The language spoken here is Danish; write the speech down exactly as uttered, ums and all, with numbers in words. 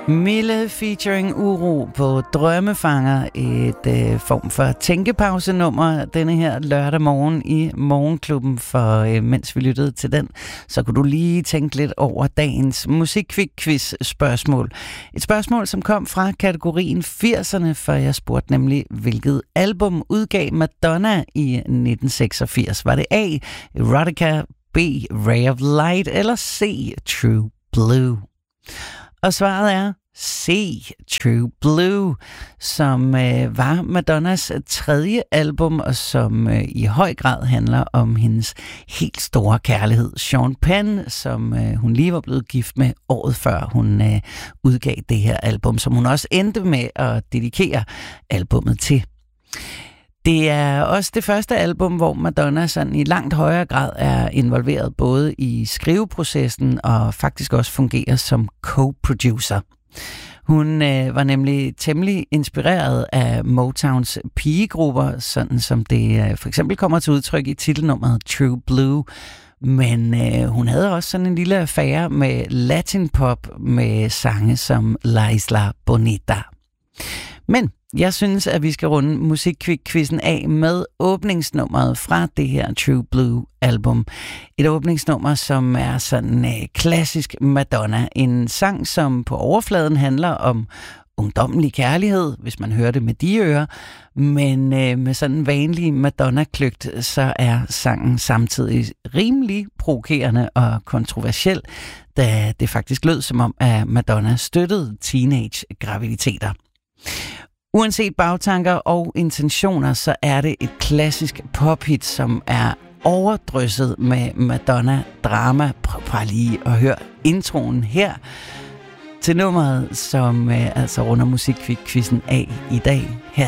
Mille featuring Uro på Drømmefanger, et øh, form for tænkepausenummer denne her lørdag morgen i Morgenklubben, for øh, mens vi lyttede til den, så kunne du lige tænke lidt over dagens musikquiz spørgsmål. Et spørgsmål, som kom fra kategorien firserne, for jeg spurgte nemlig, hvilket album udgav Madonna i nitten seksogfirs? Var det A, Erotica, B, Ray of Light eller C, True Blue? Og svaret er C, True Blue, som øh, var Madonnas tredje album, og som øh, i høj grad handler om hendes helt store kærlighed, Sean Penn, som øh, hun lige var blevet gift med året før hun øh, udgav det her album, som hun også endte med at dedikere albummet til. Det er også det første album, hvor Madonna sådan i langt højere grad er involveret både i skriveprocessen og faktisk også fungerer som co-producer. Hun øh, var nemlig temmelig inspireret af Motowns pigegrupper, sådan som det øh, for eksempel kommer til udtryk i titelnummeret True Blue. Men øh, hun havde også sådan en lille affære med latin pop med sange som La Isla Bonita. Men jeg synes, at vi skal runde musikquizzen af med åbningsnummeret fra det her True Blue album. Et åbningsnummer, som er sådan øh, klassisk Madonna. En sang, som på overfladen handler om ungdommelig kærlighed, hvis man hører det med de ører. Men øh, med sådan en vanlig Madonna-kløgt, så er sangen samtidig rimelig provokerende og kontroversiel, da det faktisk lød som om, at Madonna støttede teenage-graviditeter. Uanset bagtanker og intentioner, så er det et klassisk pophit, som er overdrysset med Madonna-drama. Prøv bare lige at høre introen her til nummeret, som øh, altså runder musikquizzen af i dag. Her